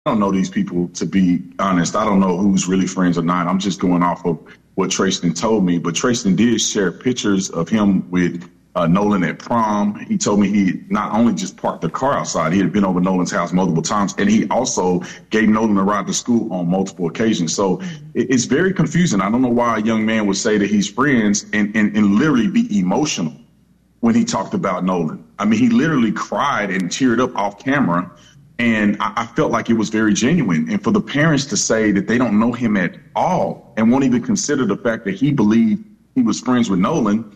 don't know these people, to be honest. I don't know who's really friends or not. I'm just going off of what Trayston told me. But Trayston did share pictures of him with Nolan at prom. He told me he not only just parked the car outside, he had been over Nolan's house multiple times, and he also gave Nolan a ride to school on multiple occasions. So it's very confusing. I don't know why a young man would say that he's friends and literally be emotional when he talked about Nolan. I mean, he literally cried and teared up off camera. And I felt like it was very genuine. And for the parents to say that they don't know him at all and won't even consider the fact that he believed he was friends with Nolan,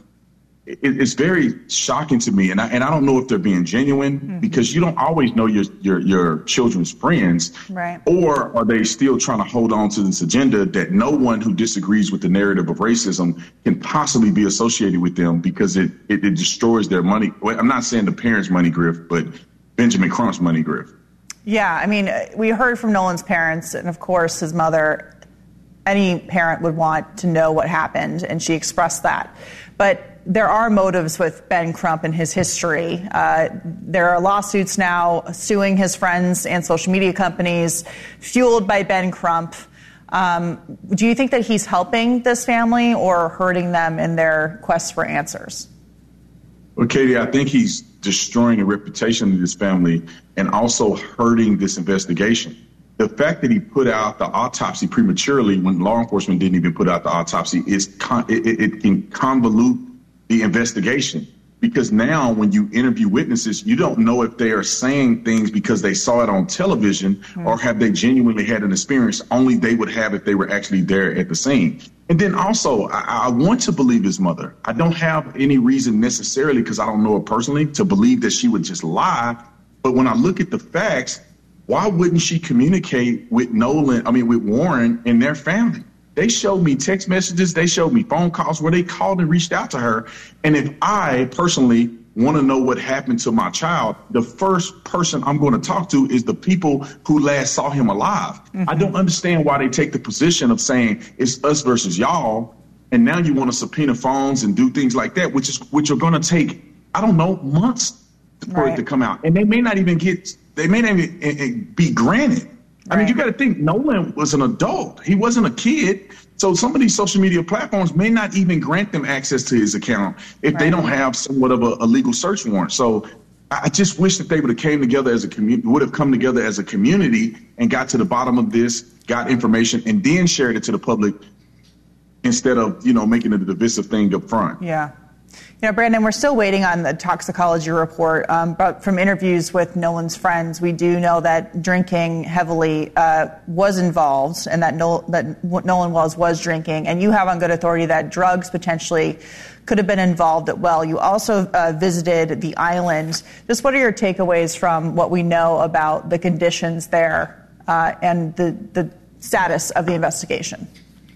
it's very shocking to me. And I don't know if they're being genuine because you don't always know your children's friends. Right. Or are they still trying to hold on to this agenda that no one who disagrees with the narrative of racism can possibly be associated with them because it destroys their money. Well, I'm not saying the parents' money grift, but Benjamin Crump's money grift. Yeah, I mean, we heard from Nolan's parents and, of course, his mother. Any parent would want to know what happened, and she expressed that. But there are motives with Ben Crump and his history. There are lawsuits now suing his friends and social media companies fueled by Ben Crump. Do you think that he's helping this family or hurting them in their quest for answers? Well, Katie, I think he's destroying the reputation of this family and also hurting this investigation. The fact that he put out the autopsy prematurely when law enforcement didn't even put out the autopsy it can convolute the investigation. Because now when you interview witnesses, you don't know if they are saying things because they saw it on television or have they genuinely had an experience only they would have if they were actually there at the scene. And then also, I want to believe his mother. I don't have any reason necessarily, because I don't know her personally, to believe that she would just lie. But when I look at the facts, why wouldn't she communicate with with Warren and their family? They showed me text messages. They showed me phone calls where they called and reached out to her. And if I personally want to know what happened to my child, the first person I'm going to talk to is the people who last saw him alive. I don't understand why they take the position of saying it's us versus y'all. And now you want to subpoena phones and do things like that, which are going to take, I don't know, months for it to come out. And they may not even be granted. I mean, you got to think Nolan was an adult. He wasn't a kid. So some of these social media platforms may not even grant them access to his account if they don't have somewhat of a legal search warrant. So I just wish that they would have come together as a community and got to the bottom of this, got information, and then shared it to the public instead of, making it a divisive thing up front. Yeah. Brandon, we're still waiting on the toxicology report, but from interviews with Nolan's friends, we do know that drinking heavily was involved and that Nolan was drinking. And you have on good authority that drugs potentially could have been involved as well. You also visited the island. Just what are your takeaways from what we know about the conditions there and the status of the investigation?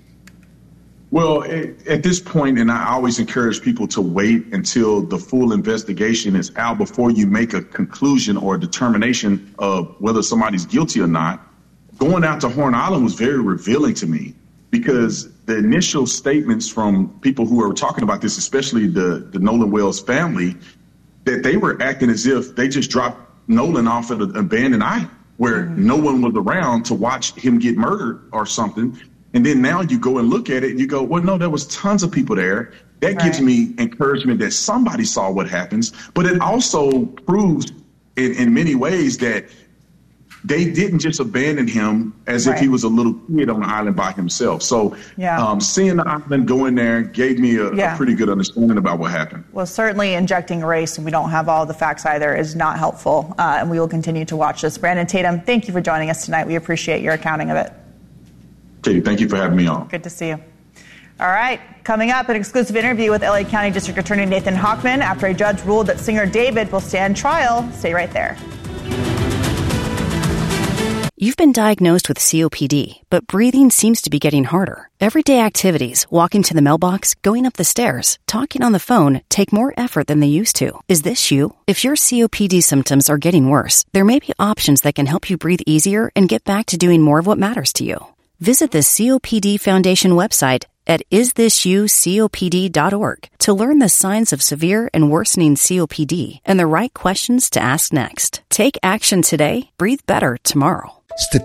Well, at this point, and I always encourage people to wait until the full investigation is out before you make a conclusion or a determination of whether somebody's guilty or not. Going out to Horn Island was very revealing to me because the initial statements from people who were talking about this, especially the Nolan Wells family, that they were acting as if they just dropped Nolan off at an abandoned island where no one was around to watch him get murdered or something. And then now you go and look at it and you go, well, no, there was tons of people there. That gives me encouragement that somebody saw what happens. But it also proves in many ways that they didn't just abandon him as if he was a little kid on the island by himself. So seeing the island going there gave me a pretty good understanding about what happened. Well, certainly injecting race, and we don't have all the facts either, is not helpful. And we will continue to watch this. Brandon Tatum, thank you for joining us tonight. We appreciate your accounting of it. Katie, thank you for having me on. Good to see you. All right, coming up, an exclusive interview with LA County District Attorney Nathan Hochman after a judge ruled that singer David will stand trial. Stay right there. You've been diagnosed with COPD, but breathing seems to be getting harder. Everyday activities, walking to the mailbox, going up the stairs, talking on the phone, take more effort than they used to. Is this you? If your COPD symptoms are getting worse, there may be options that can help you breathe easier and get back to doing more of what matters to you. Visit the COPD Foundation website at isthisyoucopd.org to learn the signs of severe and worsening COPD and the right questions to ask next. Take action today, breathe better tomorrow.